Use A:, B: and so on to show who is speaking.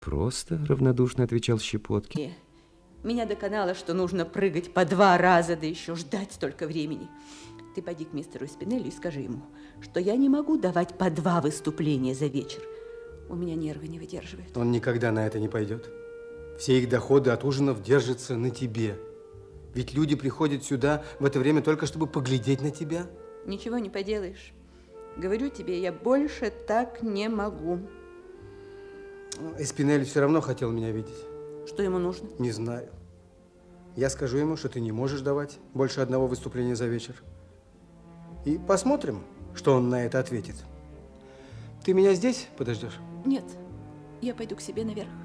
A: Просто равнодушно отвечал Щепоткин.
B: Меня доконало, что нужно прыгать по 2 раза, да еще ждать столько времени. Ты пойди к мистеру Спинелли и скажи ему, что я не могу давать по 2 выступления за вечер. У меня нервы не выдерживают.
C: Он никогда на это не пойдет. Все их доходы от ужинов держатся на тебе. Ведь люди приходят сюда в это время только чтобы поглядеть на тебя.
B: Ничего не поделаешь. Говорю тебе, я больше так не могу.
C: Спинелли все равно хотел меня видеть.
B: Что ему нужно?
C: Не знаю. Я скажу ему, что ты не можешь давать больше 1 выступления за вечер. И посмотрим, что он на это ответит. Ты меня здесь подождешь?
B: Нет, я пойду к себе наверх.